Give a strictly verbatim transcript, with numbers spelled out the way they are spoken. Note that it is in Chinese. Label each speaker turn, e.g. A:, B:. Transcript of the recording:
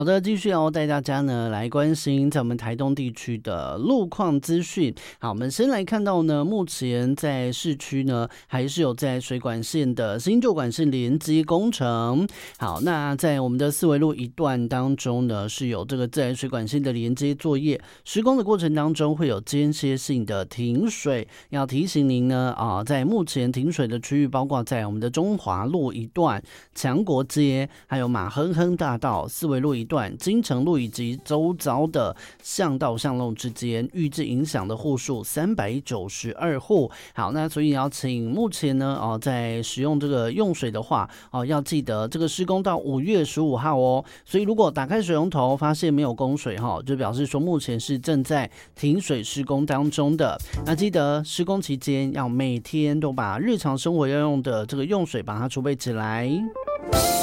A: 好的，继续要带大家呢来关心在我们台东地区的路况资讯。好，我们先来看到呢，目前在市区呢还是有在水管线的新旧管线连接工程。好，那在我们的四维路一段当中呢，是有这个自来水管线的连接作业，施工的过程当中会有间歇性的停水。要提醒您呢，啊，在目前停水的区域，包括在我们的中华路一段、强国街，还有马亨亨大道、四维路一段。金城路以及周遭的巷道巷弄之间，预计影响的户数三百九十二户。好，那所以要请目前呢，哦，在使用这个用水的话，哦，要记得这个施工到五月十五号哦。所以如果打开水龙头发现没有供水哈，就表示说目前是正在停水施工当中的。那记得施工期间要每天都把日常生活要用的这个用水把它储备起来。